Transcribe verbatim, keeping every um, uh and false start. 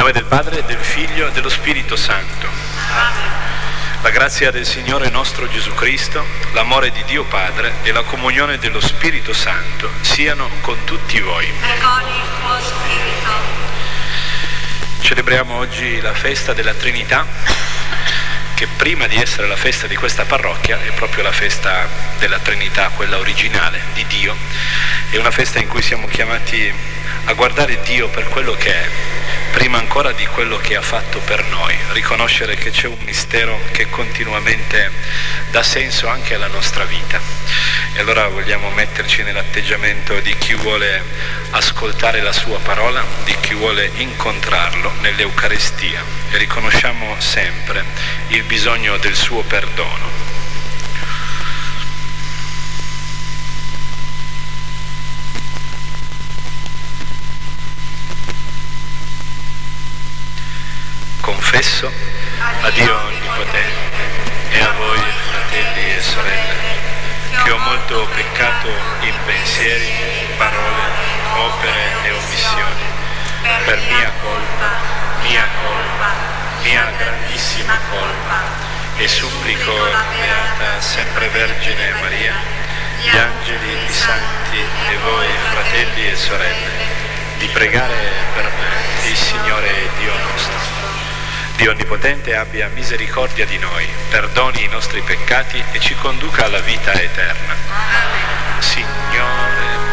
nome del Padre, del Figlio e dello Spirito Santo. Amen. La grazia del Signore nostro Gesù Cristo, l'amore di Dio Padre e la comunione dello Spirito Santo siano con tutti voi. E con il tuo spirito. Celebriamo oggi la festa della Trinità, che prima di essere la festa di questa parrocchia è proprio la festa della Trinità, quella originale di Dio. È una festa in cui siamo chiamati a guardare Dio per quello che è, prima ancora di quello che ha fatto per noi, riconoscere che c'è un mistero che continuamente dà senso anche alla nostra vita. E allora vogliamo metterci nell'atteggiamento di chi vuole ascoltare la sua parola, di chi vuole incontrarlo nell'Eucaristia, e riconosciamo sempre il bisogno del suo perdono. Confesso a Dio Onnipotente e a voi, fratelli e sorelle, che ho molto peccato in pensieri, parole, opere e omissioni, per mia colpa, mia colpa, mia grandissima colpa, e supplico la Beata Sempre Vergine Maria, gli angeli, i santi e voi, fratelli e sorelle, di pregare per me il Signore Dio nostro. Dio Onnipotente abbia misericordia di noi, perdoni i nostri peccati e ci conduca alla vita eterna. Signore